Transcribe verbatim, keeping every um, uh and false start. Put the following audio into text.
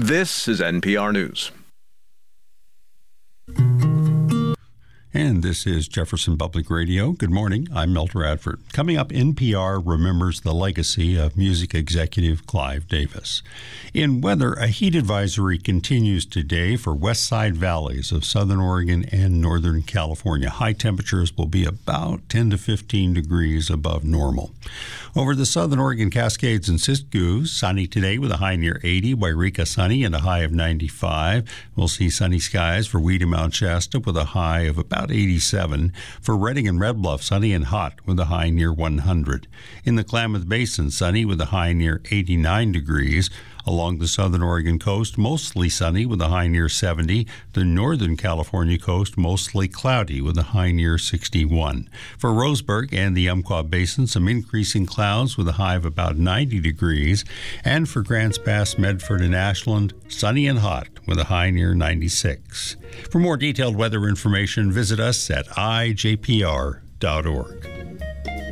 This is N P R News. And this is Jefferson Public Radio. Good morning. I'm Milt Radford. Coming up, N P R remembers the legacy of music executive Clive Davis. In weather, a heat advisory continues today for west side valleys of southern Oregon and northern California. High temperatures will be about ten to fifteen degrees above normal. Over the southern Oregon Cascades and Siskiyou, sunny today with a high near eighty. Wairika sunny and a high of ninety-five. We'll see sunny skies for Weed and Mount Shasta with a high of about eighty-seven. For Redding and Red Bluff, sunny and hot with a high near one hundred. In the Klamath Basin, sunny with a high near eighty-nine degrees. Along the southern Oregon coast, mostly sunny with a high near seventy. The northern California coast, mostly cloudy with a high near sixty-one. For Roseburg and the Umpqua Basin, some increasing clouds with a high of about ninety degrees. And for Grants Pass, Medford, and Ashland, sunny and hot with a high near ninety-six. For more detailed weather information, visit us at I J P R dot org.